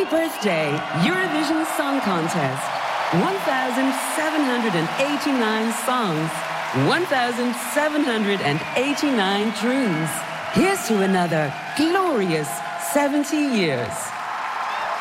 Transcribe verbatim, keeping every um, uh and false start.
Happy birthday, Eurovision Song Contest. one thousand seven hundred eighty-nine songs, one thousand seven hundred eighty-nine tunes. Here's to another glorious seventy years.